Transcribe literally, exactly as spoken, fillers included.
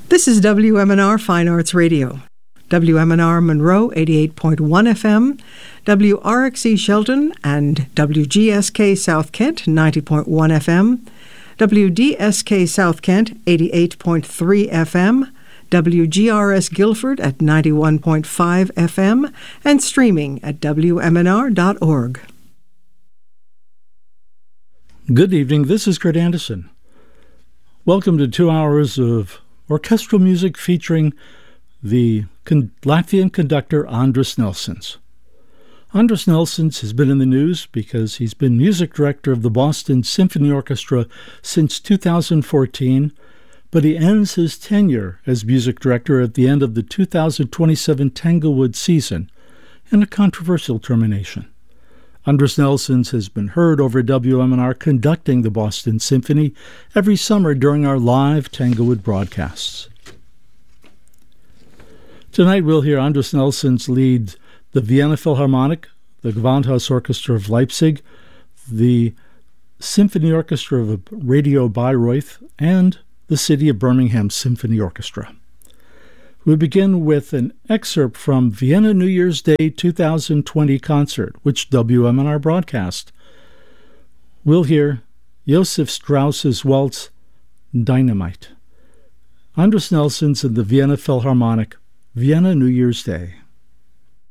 This is W M N R Fine Arts Radio. W M N R Monroe eighty-eight point one F M, W R X E Shelton and W G S K South Kent ninety point one F M, W D S K South Kent eighty-eight point three F M, W G R S Guilford at ninety-one point five F M, and streaming at W M N R dot org. Good evening, this is Kurt Anderson. Welcome to two hours of orchestral music featuring the con- Latvian conductor Andris Nelsons. Andris Nelsons has been in the news because he's been music director of the Boston Symphony Orchestra since two thousand fourteen, but he ends his tenure as music director at the end of the two thousand twenty-seven Tanglewood season in a controversial termination. Andris Nelsons has been heard over W M N R conducting the Boston Symphony every summer during our live Tanglewood broadcasts. Tonight we'll hear Andris Nelsons lead the Vienna Philharmonic, the Gewandhaus Orchestra of Leipzig, the Symphony Orchestra of Radio Bayreuth, and the City of Birmingham Symphony Orchestra. We begin with an excerpt from Vienna New Year's Day two thousand twenty concert, which W M N R broadcast. We'll hear Josef Strauss's waltz, Dynamite. Andris Nelsons and the Vienna Philharmonic, Vienna New Year's Day.